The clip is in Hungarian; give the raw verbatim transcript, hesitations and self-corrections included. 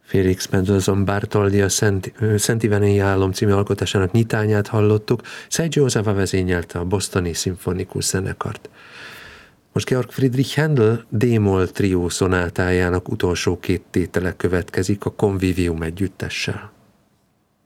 Felix Mendelssohn Bartholdy a Szent, Szent Iványi álom című alkotásának nyitányát hallottuk. Seiji Ozawa vezényelte a bostoni szimfonikus zenekart. Most Georg Friedrich Händel D-moll trió szonátájának utolsó két tétele következik a Convivium együttessel.